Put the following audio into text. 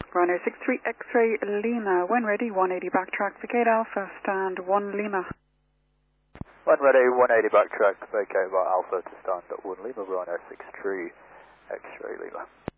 Ryanair 63 X-ray Lima. When ready, 180 backtrack, vacate Alpha, stand 1 Lima. When ready, 180 backtrack, vacate by Alpha to stand at 1 Lima, Ryanair 63 X-ray Lima.